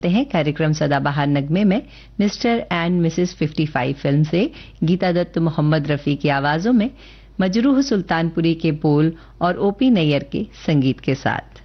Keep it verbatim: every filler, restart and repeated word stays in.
हैं कार्यक्रम सदाबहार नगमे में मिस्टर एंड मिसेस पचपन फिल्म से गीता दत्त मोहम्मद रफी की आवाजों में मजरूह सुल्तानपुरी के बोल और ओपी नैयर के संगीत के साथ।